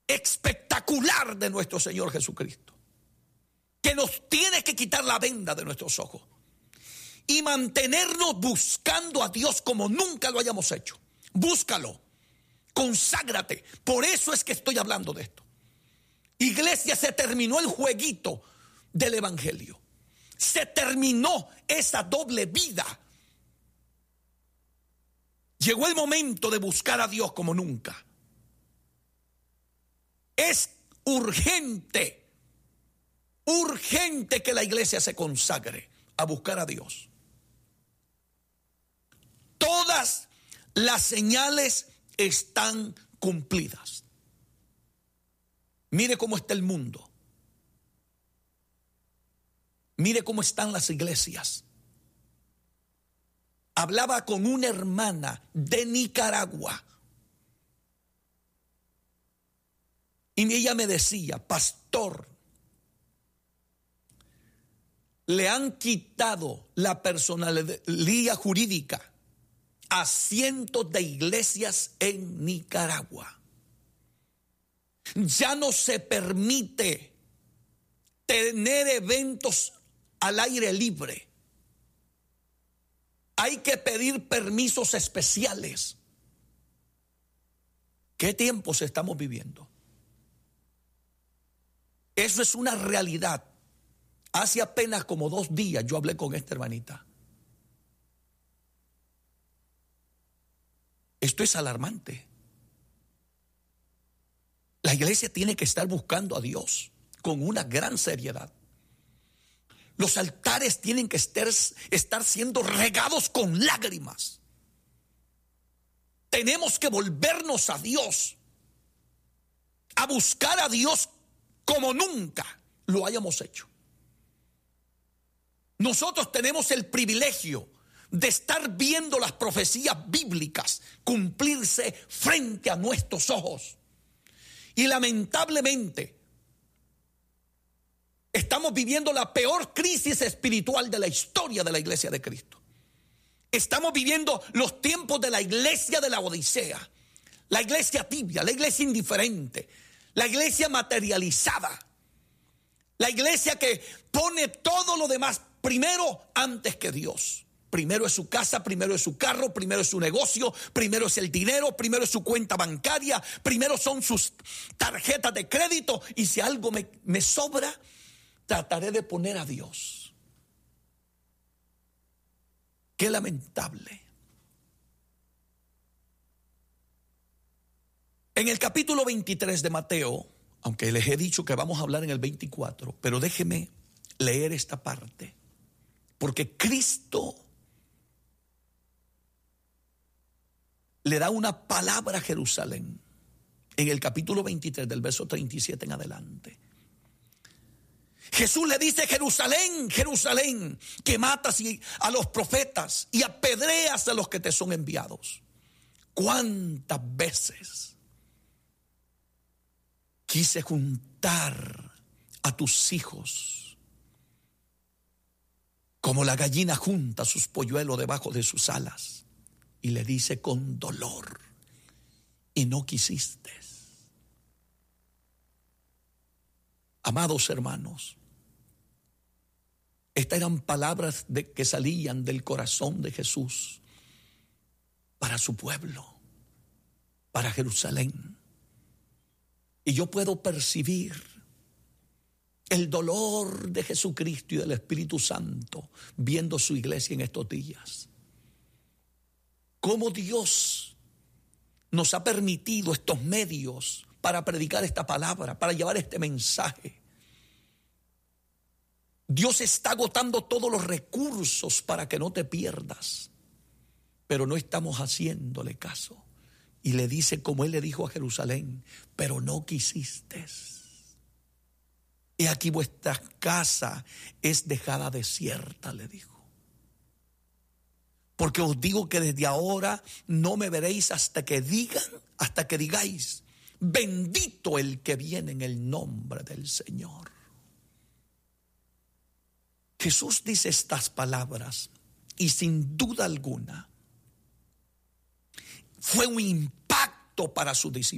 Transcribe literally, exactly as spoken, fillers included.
espectacular de nuestro Señor Jesucristo, que nos tiene que quitar la venda de nuestros ojos y mantenernos buscando a Dios como nunca lo hayamos hecho. Búscalo, conságrate. Por eso es que estoy hablando de esto. Iglesia, se terminó el jueguito del evangelio. Se terminó esa doble vida. Llegó el momento de buscar a Dios como nunca. Es urgente, urgente que la iglesia se consagre a buscar a Dios. Todas las señales están cumplidas. Mire cómo está el mundo. Mire cómo están las iglesias. Hablaba con una hermana de Nicaragua y ella me decía: pastor, le han quitado la personalidad jurídica a cientos de iglesias en Nicaragua. Ya no se permite tener eventos al aire libre. Hay que pedir permisos especiales. ¿Qué tiempos estamos viviendo? Eso es una realidad. Hace apenas como dos días yo hablé con esta hermanita. Esto es alarmante. La iglesia tiene que estar buscando a Dios con una gran seriedad. Los altares tienen que estar, estar siendo regados con lágrimas. Tenemos que volvernos a Dios, a buscar a Dios como nunca lo hayamos hecho. Nosotros tenemos el privilegio de estar viendo las profecías bíblicas cumplirse frente a nuestros ojos. Y lamentablemente estamos viviendo la peor crisis espiritual de la historia de la iglesia de Cristo. Estamos viviendo los tiempos de la iglesia de la Odisea, la iglesia tibia, la iglesia indiferente, la iglesia materializada, la iglesia que pone todo lo demás primero antes que Dios. Primero es su casa, primero es su carro, primero es su negocio, primero es el dinero, primero es su cuenta bancaria, primero son sus tarjetas de crédito, y si algo me, me sobra, trataré de poner a Dios. Qué lamentable. En el capítulo veintitrés de Mateo, aunque les he dicho que vamos a hablar en el veinticuatro, pero déjeme leer esta parte, porque Cristo le da una palabra a Jerusalén en el capítulo veintitrés del verso treinta y siete en adelante. Jesús le dice: Jerusalén, Jerusalén, que matas a los profetas y apedreas a los que te son enviados. ¿Cuántas veces quise juntar a tus hijos como la gallina junta sus polluelos debajo de sus alas? Y le dice: con dolor, y no quisiste. Amados hermanos, estas eran palabras de, que salían del corazón de Jesús para su pueblo, para Jerusalén. Y yo puedo percibir el dolor de Jesucristo y del Espíritu Santo viendo su iglesia en estos días. Cómo Dios nos ha permitido estos medios para predicar esta palabra, para llevar este mensaje. Dios está agotando todos los recursos para que no te pierdas, pero no estamos haciéndole caso. Y le dice, como él le dijo a Jerusalén: pero no quisiste. He aquí vuestra casa es dejada desierta, le dijo. Porque os digo que desde ahora no me veréis hasta que digan, hasta que digáis: bendito el que viene en el nombre del Señor. Jesús dice estas palabras y sin duda alguna fue un impacto para sus discípulos.